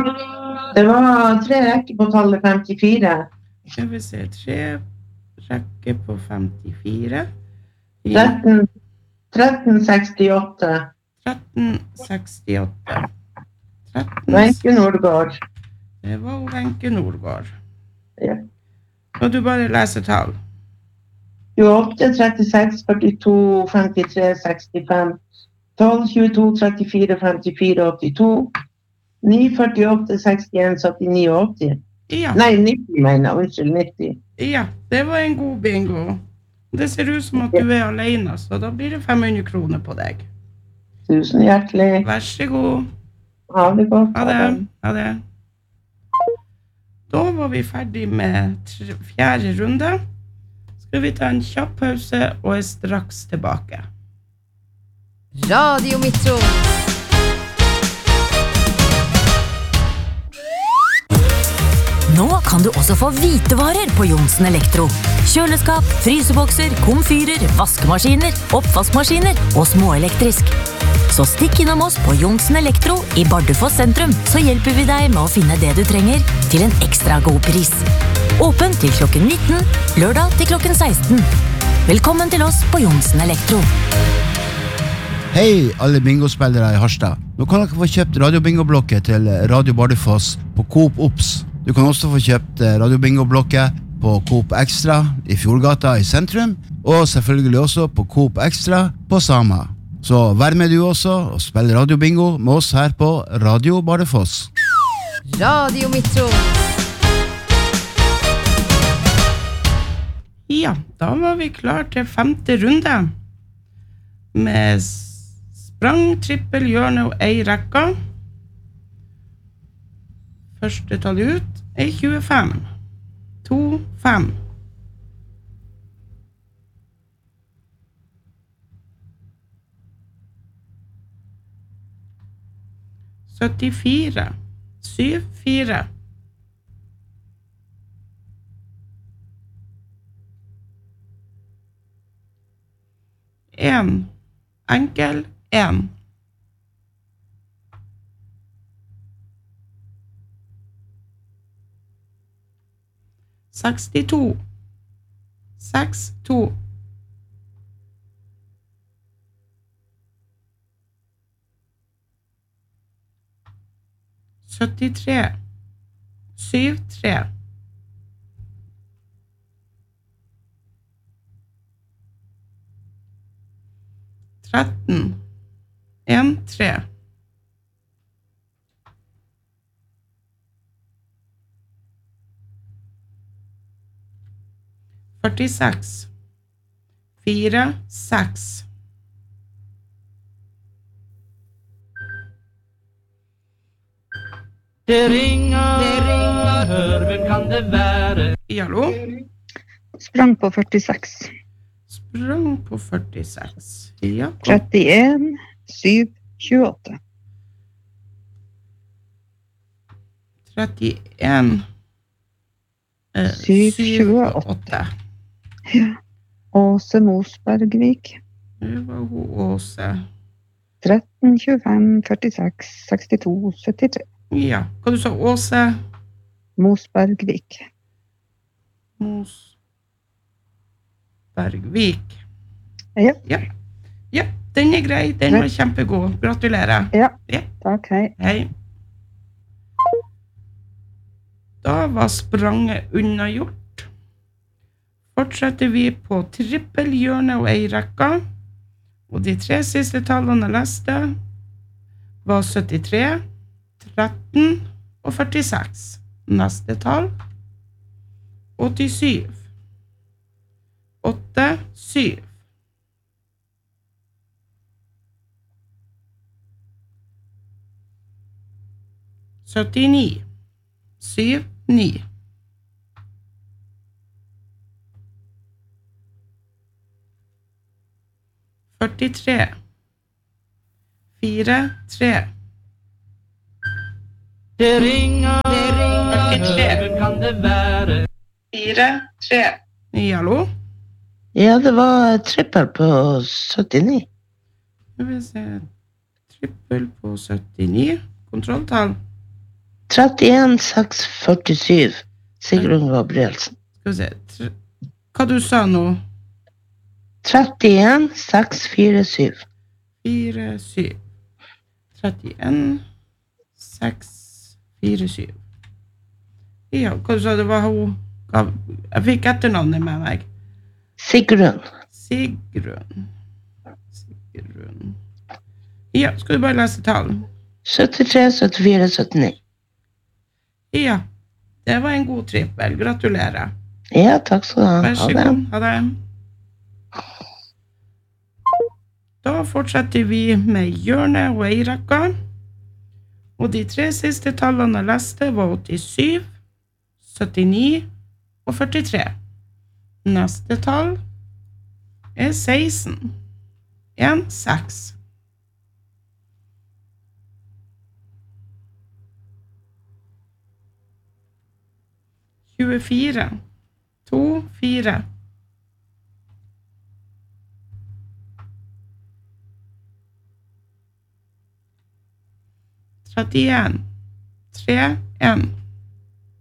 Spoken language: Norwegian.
Det var 3 rekker på tallet 54. Skal vi se, 3 rekker på 54. 1368. 1368. Wenche Nordgaard. Det var Wenche Nordgaard. Ja. Og du bare leser tall. 28, 36, 42, 53, 65, 12, 22, 34, 54, 82, 9, 48, 61, 79 og 80. Ja. Nei, 90 mener jeg. Unnskyld, 90. Ja, det var en god bingo. Det ser ut som at du er alene, så da blir det 500 kroner på deg. Tusen hjertelig. Vær så god. Ha det godt. Ha det. Ha det. Da var vi ferdig med 4. runde. Skal vi ta en kjapp pause og er straks tilbake. Radio Metro. Nå kan du også få hvitevarer på Johnsen Elektro. Kjøleskap, frysebokser, komfyrer, vaskemaskiner, oppvaskmaskiner og småelektrisk. Så stikk innom oss på Johnsen Elektro i Bardufoss sentrum, så hjelper vi deg med å finne det du trenger til en ekstra god pris. Åpen til klokken 19, lørdag til klokken 16. Velkommen til oss på Johnsen Elektro. Hei alle bingospillere i Harstad. Nå kan dere få kjøpt radiobingoblokket til Radio Bardufoss på Coop Ops. Du kan også få kjøpt radiobingoblokket på Coop Extra i Fjordgata i sentrum, og selvfølgelig også på Coop Extra på Sama. Så vær med du også og spill radiobingo med oss her på Radio Bardufoss. Radio Metro. Ja, da var vi klar til 5. runde. Med sprang, trippel, hjørne og ei rekka. Første tall ut er 25. 2, 5. 74. 7, 4. 1. Enkel 1. 62. 6, 2. 73. 7, 3. 13. 1, 3. 46. 4, 6. Det ringer, hør, hvem kan det være? Hallo? Sprang på 46. Sprang på 46. Ja. 31, 7, 28. 31. 7, 28. Ja. Åse Mosbergvik. Det var hun Åse. 13, 25, 46, 62, 73. Ja, hva du sa, Åse? Mosbergvik. Mosbergvik. Ja. Ja. Ja, den er grei, den var kjempegod. Gratulerer. Ja, takk, hei. Hei. Da var spranget unnagjort. Fortsetter vi på trippelhjørne og ei rekka. Og de 3 siste tallene jeg leste var 73, 13 og 46. Neste tall 87. 8, 7. 79. 7, 9. 43. 4, 3. Det ringer, hvem kan det være? 4, 3. Hallo? Ja, det var trippel på 79. Jeg vil se trippel på 79. Kontrolltall. 31 647. Sigrun Gabrielsen. Skal vi se. Hva du sa nå? 31 647. 47. 31 647. Ja, hva du sa det var hun? Jeg fikk etternavnet med meg. Sigrun. Sigrun. Ja, skal du bare lese tall? 73 74 79. Ja, det var en god trippel. Gratulerer. Ja, takk skal du ha. Vær så Ha det. god. Ha det. Da fortsetter vi med Jørne og Eiraka. Og de 3 siste tallene jeg leste var 87, 79 og 43. Neste tall er 16. 1, 6. Tjuefire. 2, 4. 31. 3, 1.